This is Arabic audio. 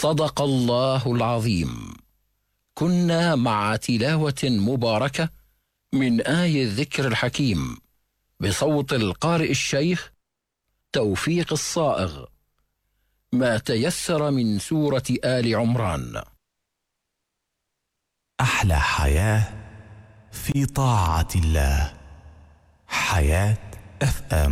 صدق الله العظيم. كنا مع تلاوة مباركة من آي الذكر الحكيم بصوت القارئ الشيخ توفيق الصائغ، ما تيسر من سورة آل عمران. أحلى حياة في طاعة الله. حياة FM.